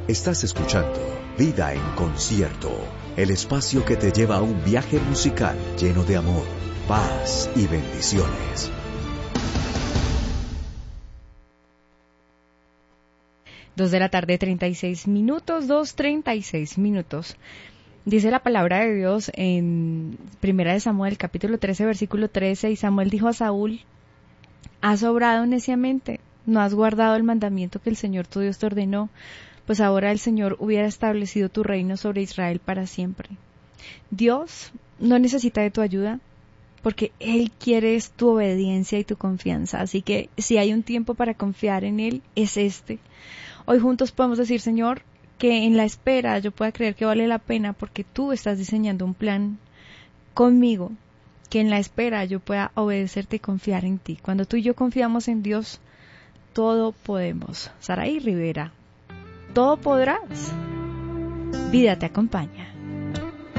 Estás escuchando Vida en Concierto, el espacio que te lleva a un viaje musical lleno de amor, paz y bendiciones. Dos de la tarde, 36 minutos, 2:36. Dice la palabra de Dios en Primera de Samuel, capítulo 13, versículo 13, y Samuel dijo a Saúl: has obrado neciamente, no has guardado el mandamiento que el Señor tu Dios te ordenó, pues ahora el Señor hubiera establecido tu reino sobre Israel para siempre. Dios no necesita de tu ayuda, porque Él quiere tu obediencia y tu confianza. Así que si hay un tiempo para confiar en Él, es este. Hoy juntos podemos decir: Señor, que en la espera yo pueda creer que vale la pena, porque tú estás diseñando un plan conmigo, que en la espera yo pueda obedecerte y confiar en ti. Cuando tú y yo confiamos en Dios, todo podemos. Saraí Rivera, todo podrás. Vida te acompaña.